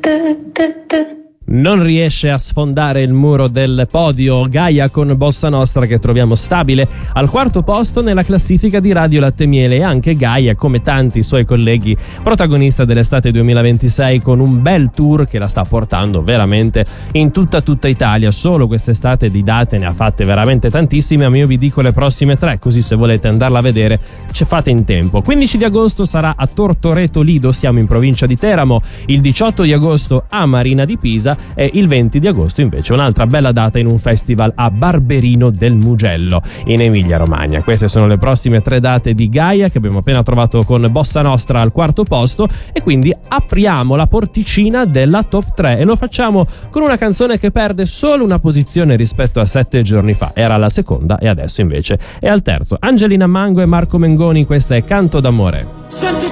Non riesce a sfondare il muro del podio Gaia con Bossa Nostra, che troviamo stabile al quarto posto nella classifica di Radio Latte Miele, e anche Gaia, come tanti suoi colleghi, protagonista dell'estate 2026 con un bel tour che la sta portando veramente in tutta Italia. Solo quest'estate di date ne ha fatte veramente tantissime, ma io vi dico le prossime 3, così se volete andarla a vedere ci fate in tempo. 15 di agosto sarà a Tortoreto Lido, siamo in provincia di Teramo, il 18 di agosto a Marina di Pisa, e il 20 di agosto invece un'altra bella data in un festival a Barberino del Mugello in Emilia Romagna. Queste sono le prossime 3 date di Gaia che abbiamo appena trovato con Bossa Nostra al quarto posto, e quindi apriamo la porticina della top 3 e lo facciamo con una canzone che perde solo una posizione rispetto a 7 giorni fa. Era alla seconda e adesso invece è al terzo. Angelina Mango e Marco Mengoni, questa è Canto d'amore. Senti